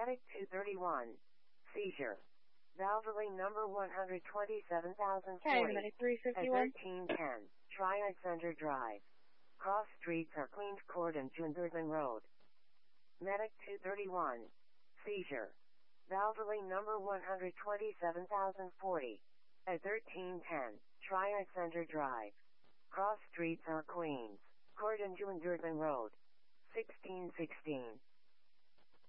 Medic 231. Seizure. Valvoline number 127,040. Okay, Medic 351. At 1310. Triad Center Drive. Cross streets are cleaned. Cordon Junderman Road. Medic 231. Seizure. Valvoline number 127,040. At 1310. Triad Center Drive. Cross streets are Queens. Cordon Junderman Road. 1616.